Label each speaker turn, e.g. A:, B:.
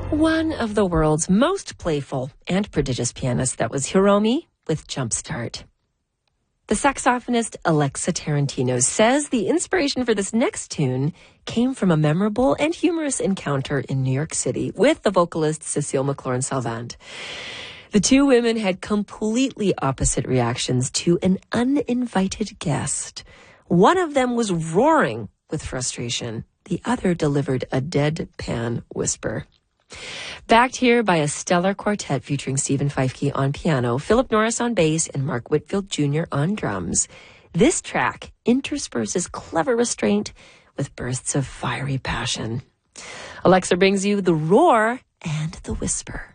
A: One of the world's most playful and prodigious pianists, that was Hiromi with Jumpstart. The saxophonist Alexa Tarantino says the inspiration for this next tune came from a memorable and humorous encounter in New York City with the vocalist Cecile McLaurin-Salvant. The two women had completely opposite reactions to an uninvited guest. One of them was roaring with frustration. The other delivered a deadpan whisper. Backed here by a stellar quartet featuring Stephen Feifke on piano, Philip Norris on bass, and Mark Whitfield Jr. on drums, this track intersperses clever restraint with bursts of fiery passion. Alexa brings you the roar and the whisper.